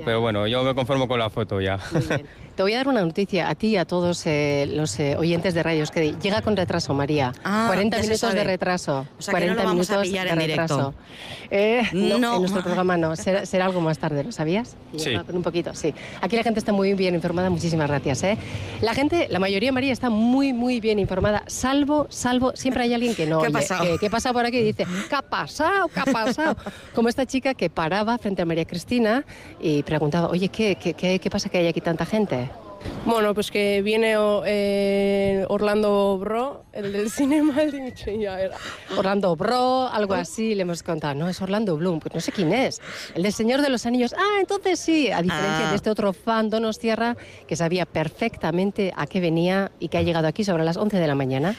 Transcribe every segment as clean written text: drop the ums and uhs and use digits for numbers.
pero bueno, yo me conformo con la foto ya. Muy bien. Te voy a dar una noticia a ti y a todos los oyentes de Radio Euskadi. Llega con retraso, María. 40 minutos de retraso. O sea, 40 que no lo vamos a pillar en directo. No, en nuestro programa no. Será algo más tarde, ¿lo sabías? Sí. Un poquito, sí. Aquí la gente está muy bien informada. Muchísimas gracias. La gente, la mayoría, María, está muy, muy bien informada. Salvo, siempre hay alguien que no. ¿Qué pasa por aquí? Y dice, ¿qué ha pasado? ¿Qué ha pasado? Como esta chica que paraba frente a María Cristina y preguntaba, oye, ¿qué pasa que hay aquí tanta gente? Bueno, pues que viene Orlando Bro, el del cinema, el dicho ya era. Orlando Bro, algo así, le hemos contado. No, es Orlando Bloom, pues no sé quién es. El del Señor de los Anillos. Ah, entonces sí, a diferencia de este otro fan donostiarra que sabía perfectamente a qué venía y que ha llegado aquí sobre las 11 de la mañana.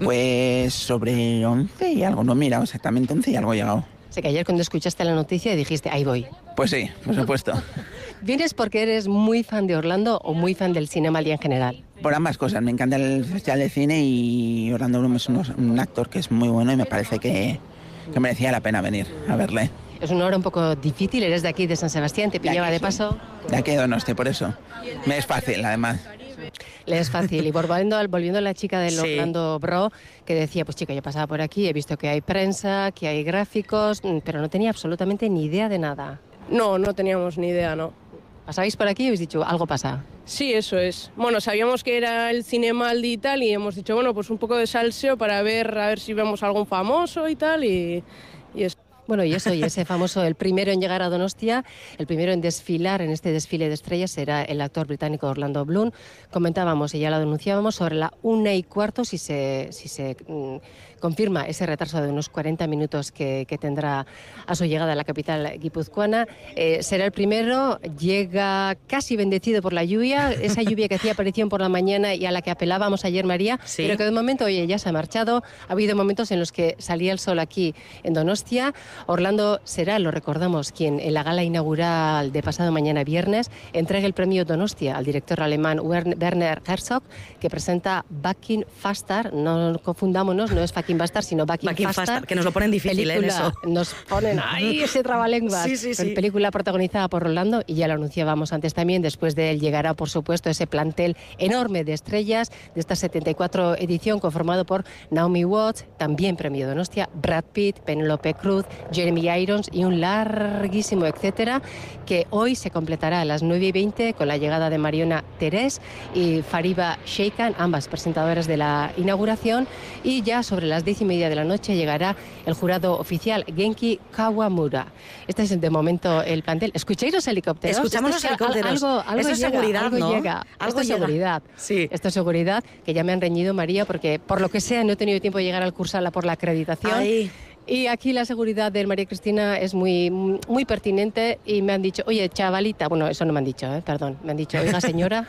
Pues sobre 11 y algo, no mira, exactamente 11 y algo he llegado. Sé que ayer cuando escuchaste la noticia dijiste, ahí voy. Pues sí, por supuesto. ¿Vienes porque eres muy fan de Orlando o muy fan del cinema al día en general? Por ambas cosas, me encanta el festival de cine y Orlando Bloom es un actor que es muy bueno y me parece que merecía la pena venir a verle. Es una hora un poco difícil, eres de aquí, de San Sebastián, te pillaba de paso. De aquí de Donosti, por eso. Me es fácil, además. Le es fácil. Y volviendo a la chica del Orlando Bro, que decía, pues chica, yo pasaba por aquí, he visto que hay prensa, que hay gráficos, pero no tenía absolutamente ni idea de nada. No teníamos ni idea, no. ¿Pasabais por aquí y habéis dicho, algo pasa? Sí, eso es. Bueno, sabíamos que era el Cinemaldi y tal, y hemos dicho, bueno, pues un poco de salseo para ver, a ver si vemos algún famoso y tal, y eso. Bueno, y ese famoso, el primero en llegar a Donostia, el primero en desfilar en este desfile de estrellas será el actor británico Orlando Bloom. Comentábamos y ya lo denunciábamos sobre la 1:15 si se confirma ese retraso de unos 40 minutos que tendrá a su llegada a la capital guipuzcoana. Será el primero, llega casi bendecido por la lluvia, esa lluvia que hacía aparición por la mañana y a la que apelábamos ayer, María, ¿sí? Pero que de momento, oye, ya se ha marchado. Ha habido momentos en los que salía el sol aquí en Donostia. Orlando será, lo recordamos, quien en la gala inaugural de pasado mañana viernes entregue el premio Donostia al director alemán Werner Herzog, que presenta Bucking Faster, no confundámonos, no es Fucking Bastard, sino Bucking Faster, que nos lo ponen difícil en eso. Nos ponen ahí ese trabalenguas. Sí. Película protagonizada por Orlando, y ya lo anunciábamos antes también, después de él llegará, por supuesto, ese plantel enorme de estrellas de esta 74 edición, conformado por Naomi Watts, también premio Donostia, Brad Pitt, Penélope Cruz, Jeremy Irons y un larguísimo etcétera, que hoy se completará a las 9:20 con la llegada de Mariona Terés y Fariba Sheikhan, ambas presentadoras de la inauguración, y ya sobre las 10:30 de la noche llegará el jurado oficial Genki Kawamura. Este es de momento el plantel. ¿Escucháis los helicópteros? Escuchamos los helicópteros. Algo Eso es llega, seguridad, algo ¿no? llega. Algo Esto es llega. seguridad. Sí. Esto es seguridad, que ya me han reñido, María, porque por lo que sea no he tenido tiempo de llegar al Cursala por la acreditación. Ay. Y aquí la seguridad de María Cristina es muy, muy pertinente y me han dicho, oye, chavalita, bueno, eso no me han dicho, perdón, me han dicho, oiga, señora,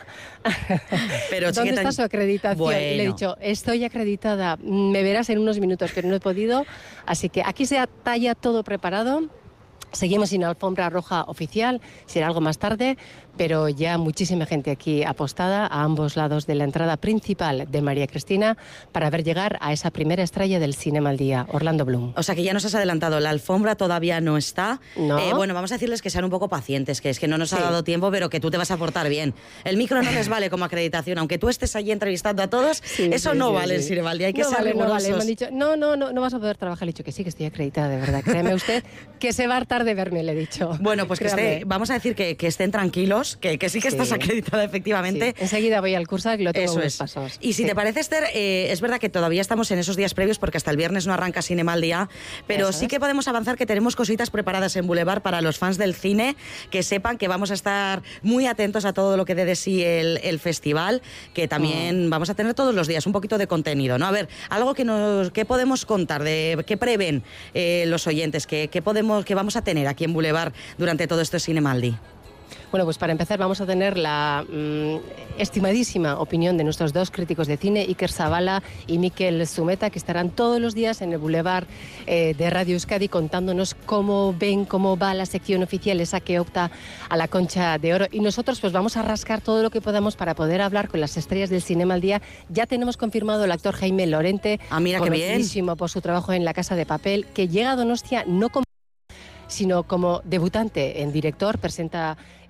pero ¿dónde está su acreditación? Bueno. Y le he dicho, estoy acreditada, me verás en unos minutos, pero no he podido, así que aquí se atalla todo preparado. Seguimos sin alfombra roja oficial, será algo más tarde, pero ya muchísima gente aquí apostada a ambos lados de la entrada principal de María Cristina para ver llegar a esa primera estrella del Cinema al Día, Orlando Bloom. O sea que ya nos has adelantado, la alfombra todavía no está. ¿No? Bueno, vamos a decirles que sean un poco pacientes, que es que no nos ha dado tiempo, pero que tú te vas a portar bien. El micro no les vale como acreditación, aunque tú estés allí entrevistando a todos, eso no vale en Cinemaldi, hay que ser rigurosos. No vale. Me han dicho, no vas a poder trabajar. Le he dicho que sí, que estoy acreditada, de verdad. Créeme usted que se va a hartar de verme, le he dicho. Bueno, pues que vamos a decir que estén tranquilos, que sí que estás acreditada, efectivamente. Sí. Enseguida voy al curso y lo tengo unos pasos. Y si te parece, Esther, es verdad que todavía estamos en esos días previos, porque hasta el viernes no arranca Cinemaldi, pero sí que podemos avanzar, que tenemos cositas preparadas en Boulevard para los fans del cine, que sepan que vamos a estar muy atentos a todo lo que dé de sí el festival, que también vamos a tener todos los días un poquito de contenido, ¿no? A ver, algo que podemos contar, de qué prevén los oyentes, que vamos a tener aquí en Boulevard durante todo esto de Cinemaldi. Bueno, pues para empezar vamos a tener la estimadísima opinión de nuestros dos críticos de cine, Iker Zabala y Mikel Zumeta, que estarán todos los días en el Boulevard de Radio Euskadi contándonos cómo ven, cómo va la sección oficial, esa que opta a la Concha de Oro. Y nosotros pues vamos a rascar todo lo que podamos para poder hablar con las estrellas del Cinema al Día. Ya tenemos confirmado el actor Jaime Lorente, mira qué bien, conocidísimo por su trabajo en La Casa de Papel, que llega a Donostia no como sino como debutante en director, presenta